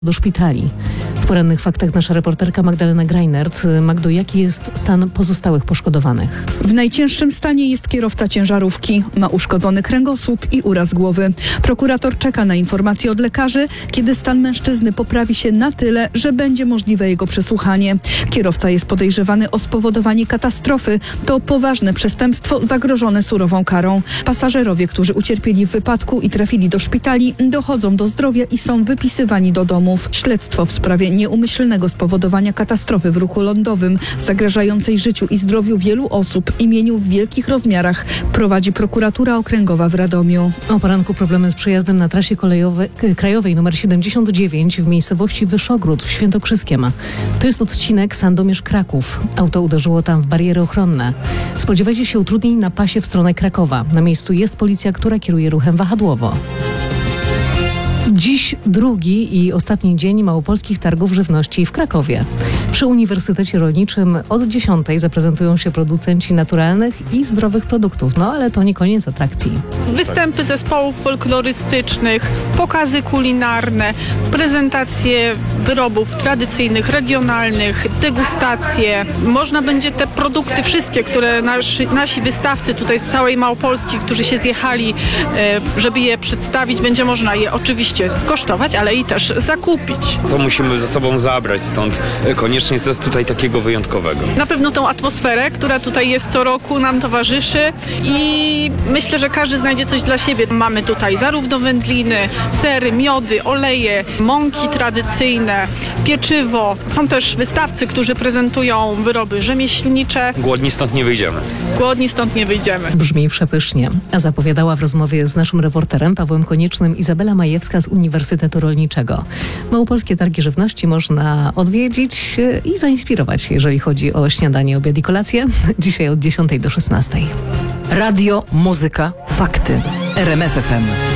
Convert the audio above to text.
do szpitali. W porannych faktach nasza reporterka Magdalena Greinert. Magdo, jaki jest stan pozostałych poszkodowanych? W najcięższym stanie jest kierowca ciężarówki. Ma uszkodzony kręgosłup i uraz głowy. Prokurator czeka na informacje od lekarzy, kiedy stan mężczyzny poprawi się na tyle, że będzie możliwe jego przesłuchanie. Kierowca jest podejrzewany o spowodowanie katastrofy. To poważne przestępstwo zagrożone surową karą. Pasażerowie, którzy ucierpieli w wypadku i trafili do szpitali, dochodzą do zdrowia i są wypisywani do domów. Śledztwo w sprawie nieumyślnego spowodowania katastrofy w ruchu lądowym, zagrażającej życiu i zdrowiu wielu osób i mieniu w wielkich rozmiarach, prowadzi prokuratura okręgowa w Radomiu. O poranku problemy z przejazdem na trasie krajowej nr 79 w miejscowości Wyszogród w Świętokrzyskiem. To jest odcinek Sandomierz-Kraków. Auto uderzyło tam w bariery ochronne. Spodziewajcie się utrudnień na pasie w stronę Krakowa. Na miejscu jest policja, która kieruje ruchem wahadłowo. Dziś drugi i ostatni dzień małopolskich targów żywności w Krakowie. Przy Uniwersytecie Rolniczym od 10 zaprezentują się producenci naturalnych i zdrowych produktów. No ale to nie koniec atrakcji. Występy zespołów folklorystycznych, pokazy kulinarne, prezentacje wyrobów tradycyjnych, regionalnych, degustacje. Można będzie te produkty wszystkie, które nasi wystawcy tutaj z całej Małopolski, którzy się zjechali, żeby je przedstawić, będzie można je oczywiście skosztować, ale i też zakupić. Co musimy ze sobą zabrać stąd? Koniecznie coś tutaj takiego wyjątkowego. Na pewno tą atmosferę, która tutaj jest co roku, nam towarzyszy i myślę, że każdy znajdzie coś dla siebie. Mamy tutaj zarówno wędliny, sery, miody, oleje, mąki tradycyjne, pieczywo. Są też wystawcy, którzy prezentują wyroby rzemieślnicze. Głodni stąd nie wyjdziemy. Głodni stąd nie wyjdziemy. Brzmi przepysznie. A zapowiadała w rozmowie z naszym reporterem Pawłem Koniecznym Izabela Majewska z Uniwersytetu Rolniczego. Małopolskie targi żywności można odwiedzić i zainspirować się, jeżeli chodzi o śniadanie, obiad i kolację. Dzisiaj od 10 do 16. Radio, muzyka, fakty. RMF FM.